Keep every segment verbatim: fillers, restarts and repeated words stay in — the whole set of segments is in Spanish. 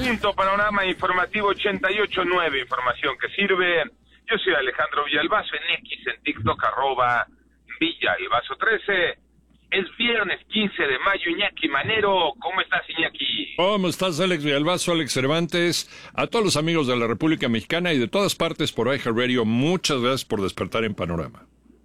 punto, Panorama Informativo ochenta y ocho punto nueve, información que sirve. Yo soy Alejandro Villalbazo, en X, en TikTok, arroba Villalbazo trece. Es viernes quince de mayo, Iñaki Manero. ¿Cómo estás, Iñaki? ¿Cómo estás, Alex Villalbazo, Alex Cervantes? A todos los amigos de la República Mexicana y de todas partes por iHeartRadio, muchas gracias por despertar en Panorama.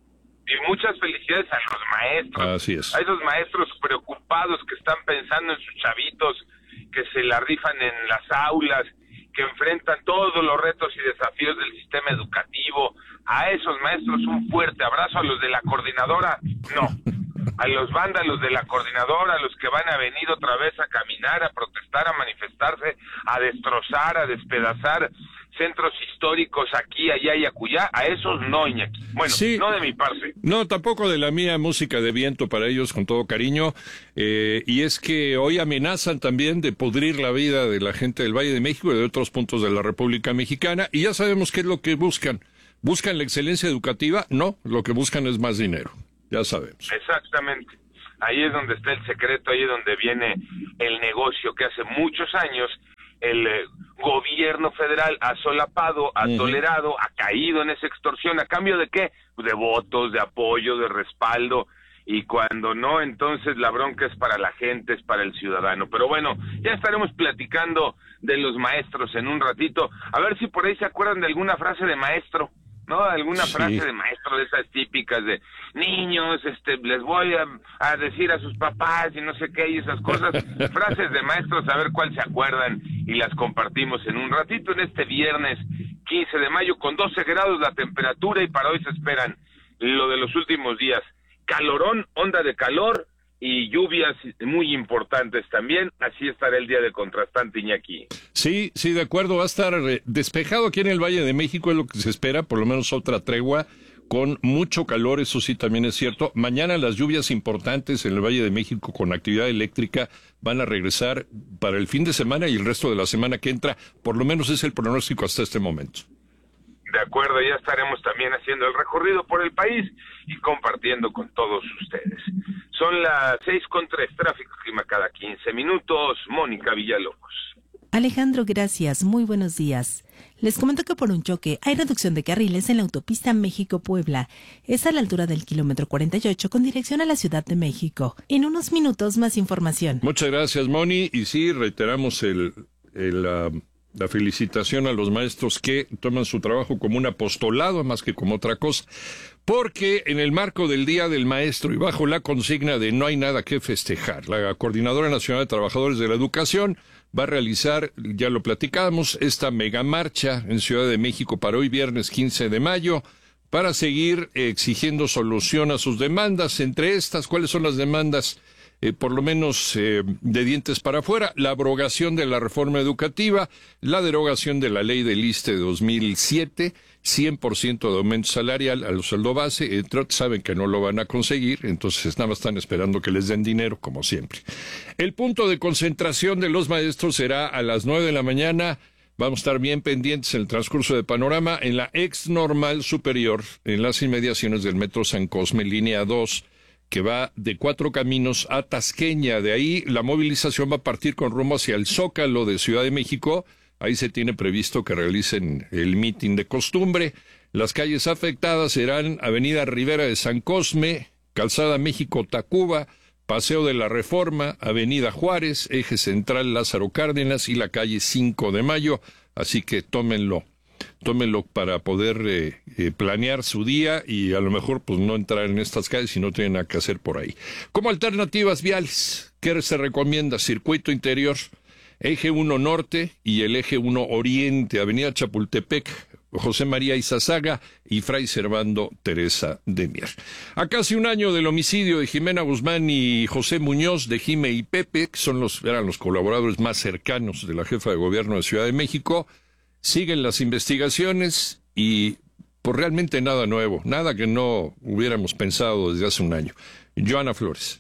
Y muchas felicidades a los maestros. Así es. A esos maestros preocupados que están pensando en sus chavitos, que se la rifan en las aulas, que enfrentan todos los retos y desafíos del sistema educativo. A esos maestros un fuerte abrazo. A los de la coordinadora, no. A los vándalos de la coordinadora, a los que van a venir otra vez a caminar, a protestar, a manifestarse, a destrozar, a despedazar centros históricos aquí, allá y acullá, a esos no, Iñaki. Bueno, sí, no de mi parte. No, tampoco de la mía, música de viento para ellos, con todo cariño. Eh, y es que hoy amenazan también de pudrir la vida de la gente del Valle de México y de otros puntos de la República Mexicana. Y ya sabemos qué es lo que buscan. ¿Buscan la excelencia educativa? No, lo que buscan es más dinero. Ya sabemos. Exactamente. Ahí es donde está el secreto, ahí es donde viene el negocio que hace muchos años el eh, gobierno federal ha solapado, ha uh-huh. tolerado, ha caído en esa extorsión. ¿A cambio de qué? De votos, de apoyo, de respaldo. Y cuando no, entonces la bronca es para la gente, es para el ciudadano. Pero bueno, ya estaremos platicando de los maestros en un ratito. A ver si por ahí se acuerdan de alguna frase de maestro, ¿no? Alguna sí. frase de maestro de esas típicas de niños, este, les voy a, a decir a sus papás y no sé qué y esas cosas. Frases de maestros, a ver cuál se acuerdan y las compartimos en un ratito en este viernes quince de mayo con doce grados la temperatura y para hoy se esperan lo de los últimos días. Calorón, onda de calor y lluvias muy importantes también, así estará el día de contrastante, Iñaki. Sí, sí, de acuerdo, va a estar despejado aquí en el Valle de México, es lo que se espera, por lo menos otra tregua, con mucho calor, eso sí también es cierto. Mañana las lluvias importantes en el Valle de México con actividad eléctrica van a regresar para el fin de semana y el resto de la semana que entra, por lo menos es el pronóstico hasta este momento. De acuerdo, ya estaremos también haciendo el recorrido por el país y compartiendo con todos ustedes. Son las seis con tres, tráfico clima cada quince minutos. Mónica Villalobos. Alejandro, gracias. Muy buenos días. Les comento que por un choque hay reducción de carriles en la autopista México-Puebla. Es a la altura del kilómetro cuarenta y ocho con dirección a la Ciudad de México. En unos minutos más información. Muchas gracias, Moni. Y sí, reiteramos el... el uh... la felicitación a los maestros que toman su trabajo como un apostolado más que como otra cosa, porque en el marco del Día del Maestro y bajo la consigna de no hay nada que festejar, la Coordinadora Nacional de Trabajadores de la Educación va a realizar, ya lo platicamos, esta mega marcha en Ciudad de México para hoy viernes quince de mayo para seguir exigiendo solución a sus demandas. Entre estas, ¿cuáles son las demandas? Eh, por lo menos eh, de dientes para afuera, la abrogación de la reforma educativa, la derogación de la ley del ISSSTE de dos mil siete, cien por ciento de aumento salarial al sueldo base, entre otros saben que no lo van a conseguir, entonces nada más están esperando que les den dinero, como siempre. El punto de concentración de los maestros será a las nueve de la mañana. Vamos a estar bien pendientes en el transcurso de Panorama en la ex normal superior, en las inmediaciones del Metro San Cosme, línea dos, que va de Cuatro Caminos a Tasqueña. De ahí la movilización va a partir con rumbo hacia el Zócalo de Ciudad de México. Ahí se tiene previsto que realicen el mitin de costumbre. Las calles afectadas serán Avenida Rivera de San Cosme, Calzada México-Tacuba, Paseo de la Reforma, Avenida Juárez, Eje Central Lázaro Cárdenas y la calle cinco de mayo. Así que tómenlo. Tómenlo para poder eh, eh, planear su día y a lo mejor pues no entrar en estas calles si no tienen nada que hacer por ahí. Como alternativas viales, ¿qué se recomienda? Circuito interior, eje uno norte y el eje uno oriente, avenida Chapultepec, José María Izazaga y Fray Servando Teresa de Mier. A casi un año del homicidio de Jimena Guzmán y José Muñoz de Jime y Pepe, que son los, eran los colaboradores más cercanos de la jefa de gobierno de Ciudad de México, siguen las investigaciones y pues realmente nada nuevo, nada que no hubiéramos pensado desde hace un año. Joana Flores.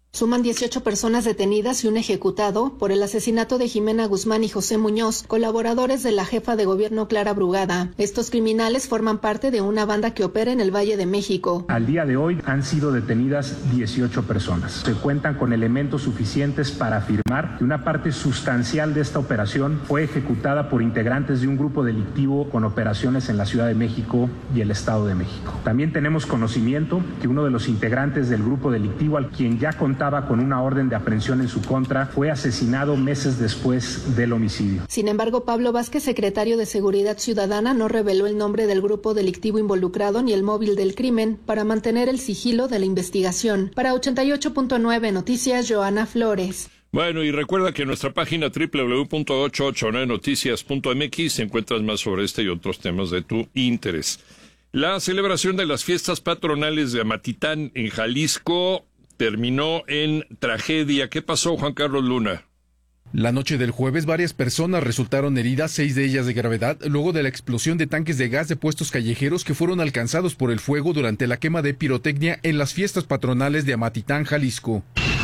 Suman dieciocho personas detenidas y un ejecutado por el asesinato de Jimena Guzmán y José Muñoz, colaboradores de la jefa de gobierno Clara Brugada. Estos criminales forman parte de una banda que opera en el Valle de México. Al día de hoy han sido detenidas dieciocho personas. Se cuentan con elementos suficientes para afirmar que una parte sustancial de esta operación fue ejecutada por integrantes de un grupo delictivo con operaciones en la Ciudad de México y el Estado de México. También tenemos conocimiento que uno de los integrantes del grupo delictivo, al quien ya contaba con una orden de aprehensión en su contra, fue asesinado meses después del homicidio. Sin embargo, Pablo Vázquez, secretario de Seguridad Ciudadana, no reveló el nombre del grupo delictivo involucrado ni el móvil del crimen para mantener el sigilo de la investigación. Para ochenta y ocho punto nueve Noticias, Joana Flores. Bueno, y recuerda que en nuestra página doble u doble u doble u punto ochocientos ochenta y nueve noticias punto m x encuentras más sobre este y otros temas de tu interés. La celebración de las fiestas patronales de Amatitán en Jalisco terminó en tragedia. ¿Qué pasó, Juan Carlos Luna? La noche del jueves, varias personas resultaron heridas, seis de ellas de gravedad, luego de la explosión de tanques de gas de puestos callejeros que fueron alcanzados por el fuego durante la quema de pirotecnia en las fiestas patronales de Amatitán, Jalisco.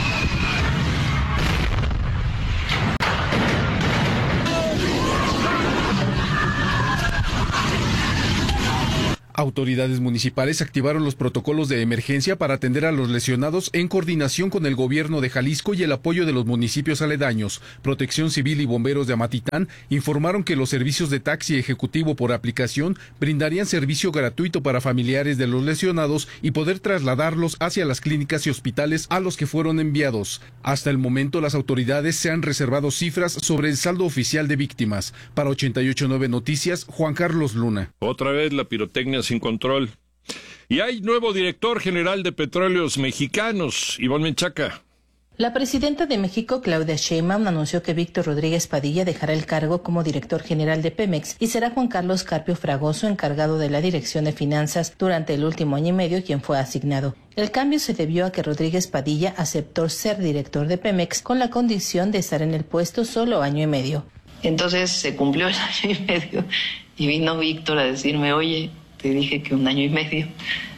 Autoridades municipales activaron los protocolos de emergencia para atender a los lesionados en coordinación con el gobierno de Jalisco y el apoyo de los municipios aledaños. Protección Civil y bomberos de Amatitán informaron que los servicios de taxi ejecutivo por aplicación brindarían servicio gratuito para familiares de los lesionados y poder trasladarlos hacia las clínicas y hospitales a los que fueron enviados. Hasta el momento, las autoridades se han reservado cifras sobre el saldo oficial de víctimas. Para ochenta y ocho punto nueve Noticias, Juan Carlos Luna. Otra vez la pirotecnia sin control. Y hay nuevo director general de Petróleos Mexicanos, Ivonne Menchaca. La presidenta de México, Claudia Sheinbaum, anunció que Víctor Rodríguez Padilla dejará el cargo como director general de Pemex y será Juan Carlos Carpio Fragoso, encargado de la dirección de finanzas durante el último año y medio, quien fue asignado. El cambio se debió a que Rodríguez Padilla aceptó ser director de Pemex con la condición de estar en el puesto solo año y medio. Entonces se cumplió el año y medio y vino Víctor a decirme, oye, te dije que un año y medio,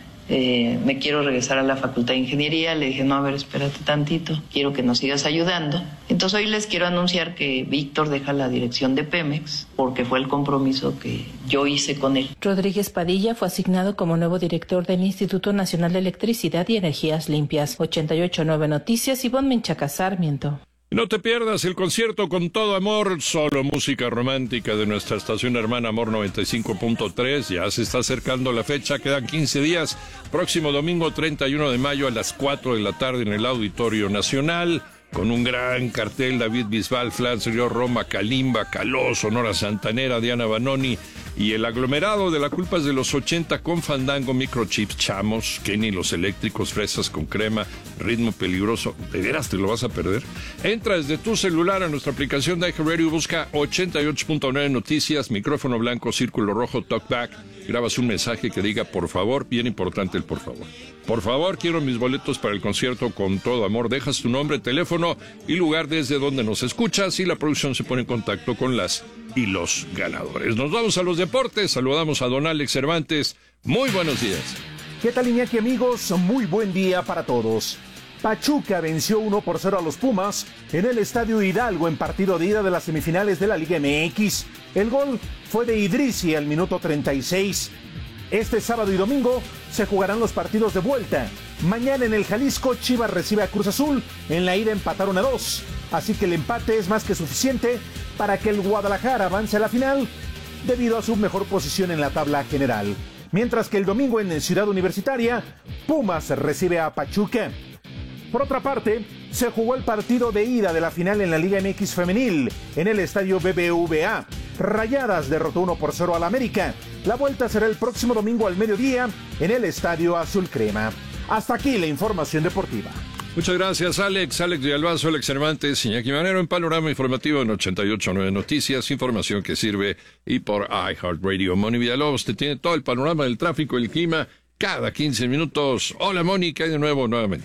eh, me quiero regresar a la Facultad de Ingeniería. Le dije, no, a ver, espérate tantito, quiero que nos sigas ayudando. Entonces hoy les quiero anunciar que Víctor deja la dirección de Pemex porque fue el compromiso que yo hice con él. Rodríguez Padilla fue asignado como nuevo director del Instituto Nacional de Electricidad y Energías Limpias. ochenta y ocho punto nueve Noticias, Ivonne Menchaca Sarmiento. No te pierdas el concierto Con Todo Amor, solo música romántica de nuestra estación hermana Amor noventa y cinco punto tres. Ya se está acercando la fecha, quedan quince días. Próximo domingo treinta y uno de mayo a las cuatro de la tarde en el Auditorio Nacional. Con un gran cartel, David Bisbal, Flans Río Roma, Kalimba, Caló, Sonora Santanera, Diana Banoni y el aglomerado de La Culpa es de los ochenta con Fandango, Microchips, Chamos, Kenny, Los Eléctricos, Fresas con Crema, Ritmo Peligroso. ¿De veras te lo vas a perder? Entra desde tu celular a nuestra aplicación de iHeartRadio, busca ochenta y ocho punto nueve Noticias, micrófono blanco, círculo rojo, talkback, grabas un mensaje que diga por favor, bien importante el por favor. Por favor, quiero mis boletos para el concierto Con Todo Amor. Dejas tu nombre, teléfono y lugar desde donde nos escuchas y la producción se pone en contacto con las y los ganadores. Nos vamos a los deportes. Saludamos a don Alex Cervantes. Muy buenos días. ¿Qué tal, Iñaki, amigos? Muy buen día para todos. Pachuca venció uno por cero a los Pumas en el Estadio Hidalgo en partido de ida de las semifinales de la Liga M X. El gol fue de Idrissi al minuto treinta y seis. Este sábado y domingo se jugarán los partidos de vuelta. Mañana en el Jalisco, Chivas recibe a Cruz Azul. En la ida empataron a dos. Así que el empate es más que suficiente para que el Guadalajara avance a la final debido a su mejor posición en la tabla general. Mientras que el domingo en Ciudad Universitaria, Pumas recibe a Pachuca. Por otra parte, se jugó el partido de ida de la final en la Liga M X Femenil en el Estadio B B V A. Rayadas derrotó uno por cero al América. La vuelta será el próximo domingo al mediodía en el Estadio Azul Crema. Hasta aquí la información deportiva. Muchas gracias, Alex. Alex de Albazo, Alex Cervantes, Iñaki Manero en Panorama Informativo en ochenta y ocho punto nueve Noticias, información que sirve y por iHeartRadio. Moni Villalobos te tiene todo el panorama del tráfico y el clima cada quince minutos. Hola, Moni, ¿qué hay de nuevo nuevamente?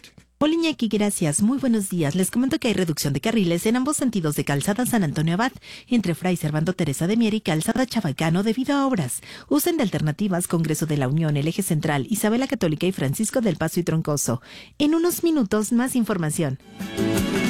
Hola Iñaki, gracias. Muy buenos días. Les comento que hay reducción de carriles en ambos sentidos de Calzada San Antonio Abad, entre Fray Servando Teresa de Mier y Calzada Chabacano debido a obras. Usen de alternativas Congreso de la Unión, el Eje Central, Isabela Católica y Francisco del Paso y Troncoso. En unos minutos más información.